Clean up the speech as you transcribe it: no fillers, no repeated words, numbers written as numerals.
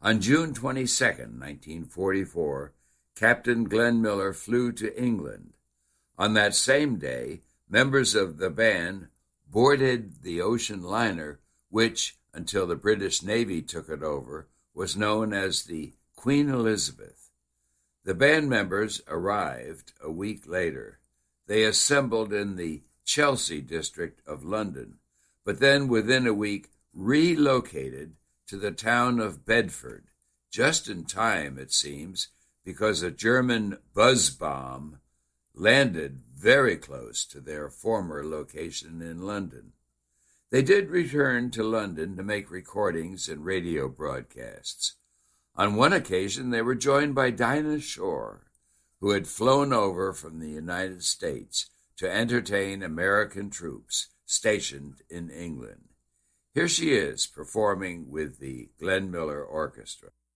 On June 22, 1944, Captain Glenn Miller flew to England. On that same day, members of the band boarded the ocean liner, which, until the British Navy took it over, was known as the Queen Elizabeth. The band members arrived a week later. They assembled in the Chelsea district of London, but then within a week relocated to the town of Bedford, just in time, it seems, because a German buzz bomb landed very close to their former location in London. They did return to London to make recordings and radio broadcasts. On one occasion, they were joined by Dinah Shore, who had flown over from the United States to entertain American troops stationed in England. Here she is performing with the Glenn Miller Orchestra.